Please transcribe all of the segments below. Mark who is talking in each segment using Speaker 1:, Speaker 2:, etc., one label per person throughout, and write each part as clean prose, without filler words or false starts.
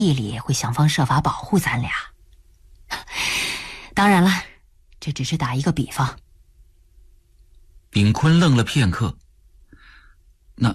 Speaker 1: 义里会想方设法保护咱俩。当然了，这只是打一个比方。
Speaker 2: 秉坤愣了片刻，那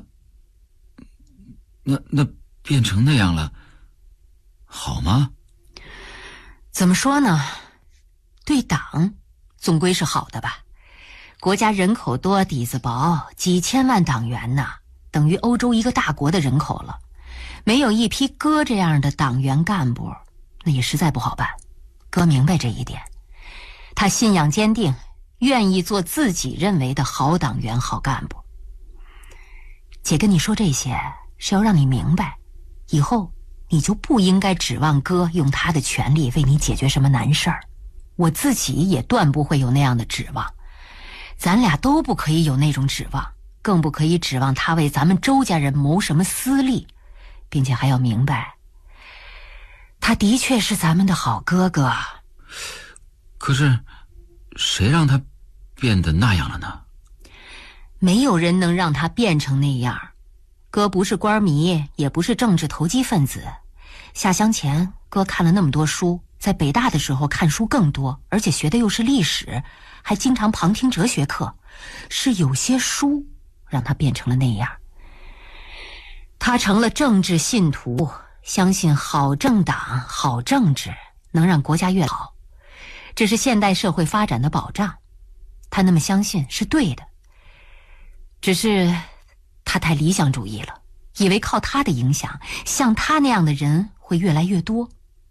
Speaker 2: 变成那样了，好吗？
Speaker 1: 怎么说呢？对党总归是好的吧。国家人口多底子薄，几千万党员呢，等于欧洲一个大国的人口了。没有一批哥这样的党员干部，那也实在不好办。哥明白这一点，他信仰坚定，愿意做自己认为的好党员好干部。姐跟你说这些是要让你明白，以后你就不应该指望哥用他的权力为你解决什么难事儿。我自己也断不会有那样的指望，咱俩都不可以有那种指望，更不可以指望他为咱们周家人谋什么私利，并且还要明白，他的确是咱们的好哥哥。
Speaker 2: 可是谁让他变得那样了呢？
Speaker 1: 没有人能让他变成那样。哥不是官迷，也不是政治投机分子。下乡前哥看了那么多书，在北大的时候看书更多，而且学的又是历史，还经常旁听哲学课。是有些书让他变成了那样。他成了政治信徒，相信好政党好政治能让国家越好，这是现代社会发展的保障。他那么相信是对的，只是他太理想主义了，以为靠他的影响，像他那样的人会越来越多。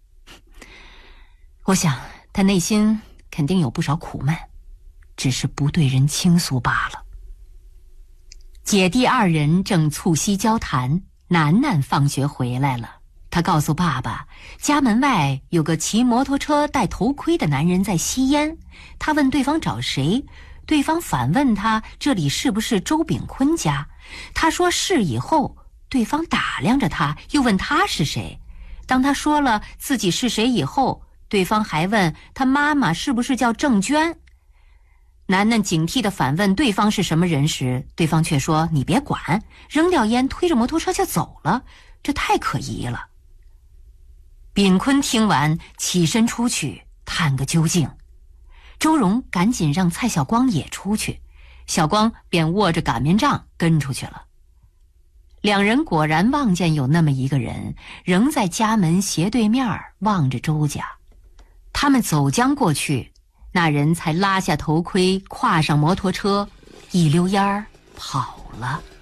Speaker 1: 我想他内心肯定有不少苦闷，只是不对人倾诉罢了。姐弟二人正促膝交谈，楠楠放学回来了。他告诉爸爸，家门外有个骑摩托车戴头盔的男人在吸烟。他问对方找谁，对方反问他这里是不是周炳坤家。他说是以后，对方打量着他，又问他是谁。当他说了自己是谁以后，对方还问他妈妈是不是叫郑娟。楠楠警惕地反问对方是什么人时，对方却说你别管，扔掉烟推着摩托车就走了，这太可疑了。炳坤听完起身出去探个究竟，周荣赶紧让蔡晓光也出去，小光便握着擀面杖跟出去了。两人果然望见有那么一个人仍在家门斜对面望着周家。他们走将过去，那人才拉下头盔，跨上摩托车，一溜烟儿跑了。